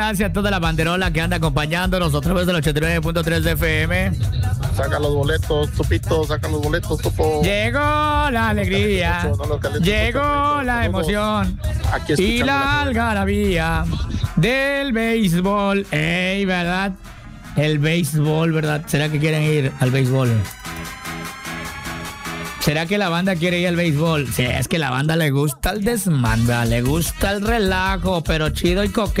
Gracias a toda la banderola que anda acompañándonos a través del 89.3 de FM. Saca los boletos, Tupito, saca los boletos, Tupo. Llegó la alegría, llegó la emoción y la algarabía del béisbol. ¡Ey, verdad! El béisbol, ¿verdad? ¿Será que quieren ir al béisbol? ¿Será que la banda quiere ir al béisbol? Sí, es que la banda le gusta el desmanda, le gusta el relajo, pero chido y coqueto.